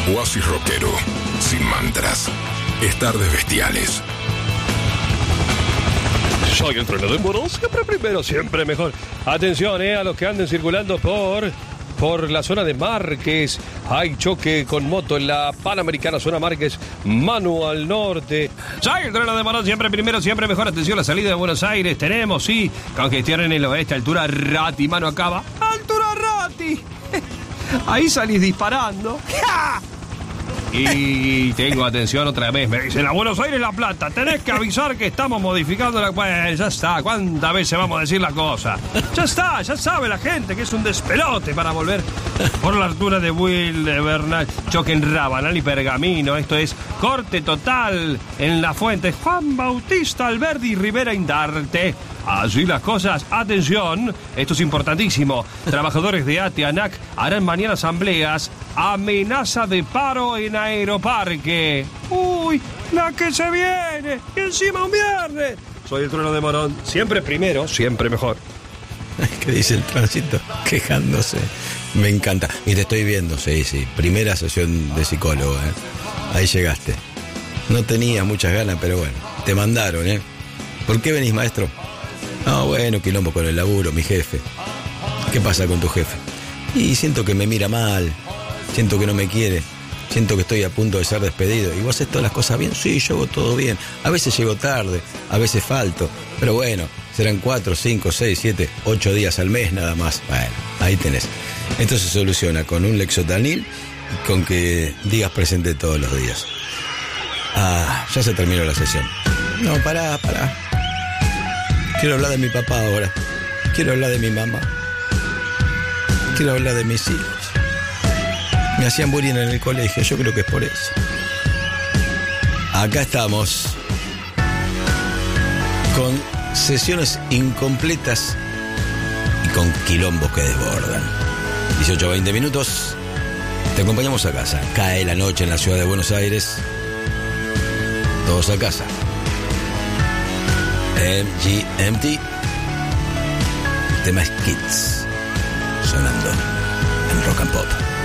Oasis rockero, sin mantras. Es Tardes Bestiales. Soy el Trueno de Morón, siempre primero, siempre mejor. Atención, a los que anden circulando por la zona de Márquez. Hay choque con moto en la Panamericana, zona Márquez, Manu al norte. Soy el Trueno de Morón, siempre primero, siempre mejor. Atención, la salida de Buenos Aires. Tenemos, sí, congestión en el oeste, altura Ratti, Mano acaba. ¡Altura Ratti! Ahí salís disparando. ¡Ja! Y tengo atención otra vez. Me dicen, a Buenos Aires La Plata, tenés que avisar que estamos modificando la... Bueno, ya está, ¿cuántas veces vamos a decir la cosa? Ya está, ya sabe la gente que es un despelote para volver por la altura de Will, de Bernal, choque en Rabanal y Pergamino. Esto es corte total en la fuente Juan Bautista Alberdi y Rivera Indarte. Así las cosas, atención, esto es importantísimo. Trabajadores de ATE, ANAC harán mañana asambleas. Amenaza de paro en Aeroparque. ¡Uy! ¡La que se viene! ¡Y encima un viernes! Soy el Trueno de Morón. Siempre primero, siempre mejor. ¿Qué dice el tránsito? Quejándose. Me encanta. Y te estoy viendo, sí. Primera sesión de psicólogo, Ahí llegaste. No tenía muchas ganas, pero bueno. Te mandaron, ¿Por qué venís, maestro? No, bueno, quilombo con el laburo, mi jefe. ¿Qué pasa con tu jefe? Y siento que me mira mal. Siento que no me quiere. Siento que estoy a punto de ser despedido. ¿Y vos haces todas las cosas bien? Sí, yo hago todo bien. A veces llego tarde, a veces falto. Pero bueno, serán 4, 5, 6, 7, 8 días al mes nada más. Bueno, ahí tenés. Esto se soluciona con un Lexotanil y con que digas presente todos los días. Ya se terminó la sesión. No, pará. Quiero hablar de mi papá ahora. Quiero hablar de mi mamá. Quiero hablar de mis hijos. Me hacían bullying en el colegio, yo creo que es por eso. Acá estamos con sesiones incompletas y con quilombos que desbordan. 18-20 minutos, te acompañamos a casa. Cae la noche en la ciudad de Buenos Aires. Todos a casa. MGMT. El tema es Kids, sonando en Rock and Pop.